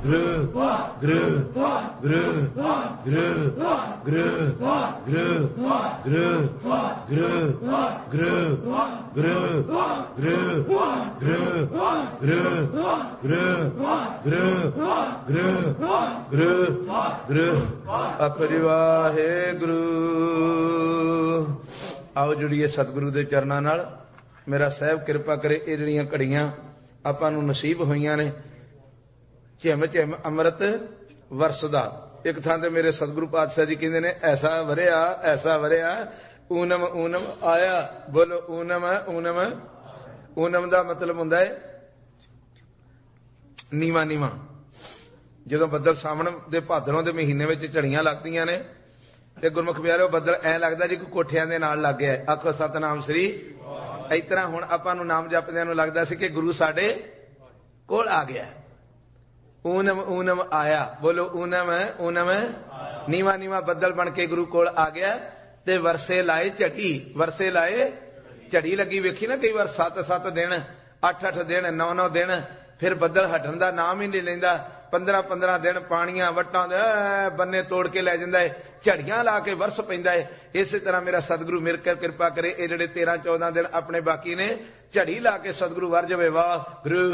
ਗੁਰੂ ਗੁਰੂ ਗੁਰੂ ਗੁਰੂ ਗੁਰੂ ਗੁਰੂ ਗੁਰੂ ਗੁਰੂ ਗੁਰੂ ਗੁਰੂ ਗੁਰੂ ਗੁਰੂ ਗੁਰੂ ਆਖੋ ਜੀ ਵਾਹਿਗੁਰੂ। ਆਓ ਜੁੜੀਏ ਸਤਿਗੁਰੂ ਦੇ ਚਰਨਾਂ ਨਾਲ। ਮੇਰਾ ਸਾਹਿਬ ਕਿਰਪਾ ਕਰੇ ਇਹ ਜਿਹੜੀਆਂ ਘੜੀਆਂ ਆਪਾਂ ਨੂੰ ਨਸੀਬ ਹੋਈਆਂ ਨੇ, ਝਿਮ ਝਿਮ ਅੰਮ੍ਰਿਤ ਵਰਸਦਾ। ਇੱਕ ਥਾਂ ਤੇ ਮੇਰੇ ਸਤਿਗੁਰੂ ਪਾਤਸ਼ਾਹ ਜੀ ਕਹਿੰਦੇ ਨੇ, ਐਸਾ ਵਰਿਆ ਊਨਮ ਊਨਮ ਆਇਆ। ਬੋਲੋ ਊਨਮ ਊਨਮ। ਊਨਮ ਦਾ ਮਤਲਬ ਹੁੰਦਾ ਹੈ ਨੀਵਾਂ ਨੀਵਾਂ। ਜਦੋਂ ਬੱਦਲ ਸਾਵਣ ਦੇ ਭਾਦਰੋਂ ਦੇ ਮਹੀਨੇ ਵਿੱਚ ਝੜੀਆਂ ਲੱਗਦੀਆਂ ਨੇ ਤੇ ਗੁਰਮੁਖ ਪਿਆਰਿਓ ਬੱਦਲ ਐ ਲੱਗਦਾ ਜੀ ਕੋਈ ਕੋਠਿਆਂ ਦੇ ਨਾਲ ਲੱਗ ਗਿਆ। ਆਖੋ ਸਤਨਾਮ ਸ੍ਰੀ। ਇਸ ਤਰ੍ਹਾਂ ਹੁਣ ਆਪਾਂ ਨੂੰ ਨਾਮ ਜਪਦਿਆਂ ਨੂੰ ਲੱਗਦਾ ਸੀ ਕਿ ਗੁਰੂ ਸਾਡੇ ਕੋਲ ਆ ਗਿਆ। ਊਨਮ ਊਨਮ ਆਇਆ। ਬੋਲੋ ਊਨਮ ਊਨਮ। ਨੀਵਾਂ ਨੀਵਾਂ ਬੱਦਲ ਬਣ ਕੇ ਗੁਰੂ ਕੋਲ ਆ ਗਿਆ ਤੇ ਵਰਸੇ ਲਾਏ ਝੜੀ। ਵਰਸੇ ਲਾਏ ਝੜੀ ਲੱਗੀ। ਵੇਖੀ ਨਾ ਕਈ ਵਾਰ 7-7 ਦਿਨ 8-8 ਦਿਨ 9-9 ਦਿਨ ਫਿਰ ਬੱਦਲ ਹਟਣ ਦਾ ਨਾਮ ਹੀ ਨਹੀਂ ਲੈਂਦਾ। 15-15 ਦਿਨ ਪਾਣੀਆਂ ਵੱਟਾਂ ਦੇ ਬੰਨੇ ਤੋੜ ਕੇ ਲੈ ਜਾਂਦਾ ਹੈ। ਝੜੀਆਂ ਲਾ ਕੇ ਵਰਸ ਪੈਂਦਾ ਹੈ। ਇਸੇ ਤਰ੍ਹਾਂ ਮੇਰਾ ਸਤਿਗੁਰੂ ਮੇਰੇ ਕਰ ਕਿਰਪਾ ਕਰੇ ਇਹ ਜਿਹੜੇ 13-14 ਦਿਨ ਆਪਣੇ ਬਾਕੀ ਨੇ ਝੜੀ ਲਾ ਕੇ ਸਤਿਗੁਰੂ ਵਰ ਜਾਵੇ। ਵਾਹ ਗੁਰੂ